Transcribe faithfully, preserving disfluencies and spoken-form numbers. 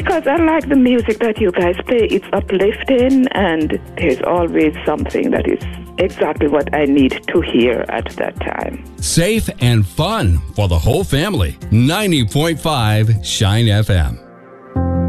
Because I like the music that you guys play. It's uplifting, and there's always something that is exactly what I need to hear at that time. Safe and fun for the whole family. ninety point five Shine F M.